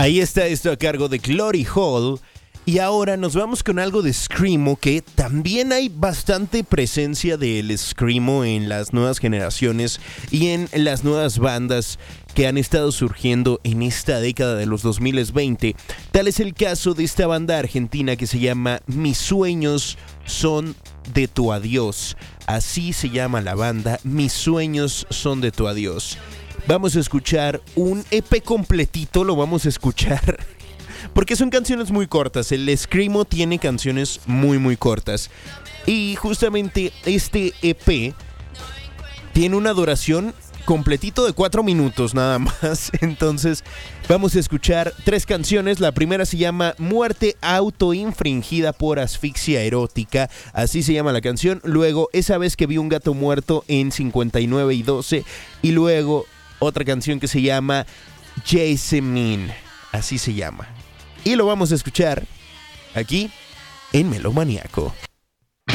Ahí está esto a cargo de Glory Hall. Y ahora nos vamos con algo de Screamo, que también hay bastante presencia del Screamo en las nuevas generaciones y en las nuevas bandas que han estado surgiendo en esta década de los 2020. Tal es el caso de esta banda argentina que se llama Mis sueños son de tu adiós. Así se llama la banda, Mis sueños son de tu adiós. Vamos a escuchar un EP completito, lo vamos a escuchar porque son canciones muy cortas. El Screamo tiene canciones muy cortas. Y justamente este EP tiene una duración completito de 4 minutos nada más. Entonces vamos a escuchar 3 canciones. La primera se llama Muerte autoinfringida por asfixia erótica. Así se llama la canción. Luego Esa vez que vi un gato muerto en 59 y 12. Y luego otra canción que se llama Jasmine. Así se llama. Y lo vamos a escuchar aquí en Melomaniaco.